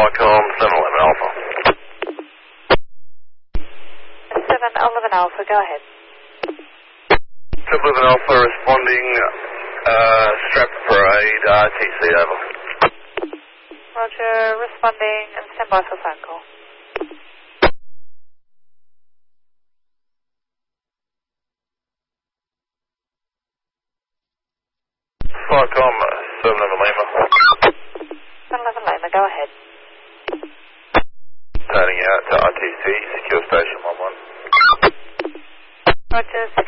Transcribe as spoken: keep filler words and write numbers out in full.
Falcom, seven eleven Alpha. seven eleven Alpha, go ahead. seven eleven Alpha responding, uh, strap parade, R T C, over. Roger, responding and stand by for phone call. Falcom, seven eleven Lima. seven eleven Lima, go ahead. Turning out to R T C, secure station one one. Roger,